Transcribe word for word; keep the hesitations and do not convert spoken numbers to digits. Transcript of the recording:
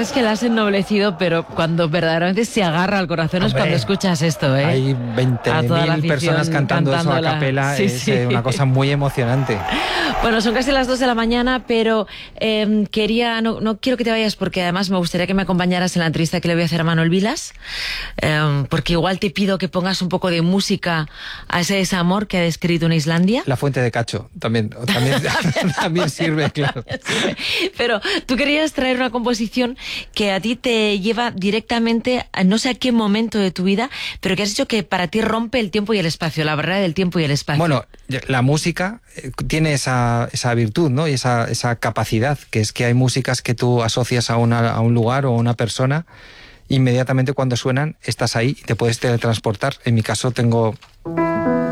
es que la has ennoblecido, pero cuando verdaderamente se agarra al corazón Hombre, es cuando escuchas esto, ¿eh? Hay veinte mil personas cantando eso a capela, sí, es sí. una cosa muy emocionante. Bueno, son casi las dos de la mañana, pero eh, quería, no, no quiero que te vayas porque además me gustaría que me acompañaras en la entrevista que le voy a hacer a Manuel Vilas, eh, porque igual te pido que pongas un poco de música a ese desamor que ha descrito en Islandia. La fuente de Cacho, también, también, también sirve, claro. Pero tú querías traer una composición que a ti te lleva directamente a no sé a qué momento de tu vida, pero que has dicho que para ti rompe el tiempo y el espacio, la barrera del tiempo y el espacio. Bueno, la música tiene esa, esa virtud, ¿no? Y esa, esa capacidad, que es que hay músicas que tú asocias a, una, a un lugar o a una persona, inmediatamente cuando suenan estás ahí y te puedes teletransportar. En mi caso tengo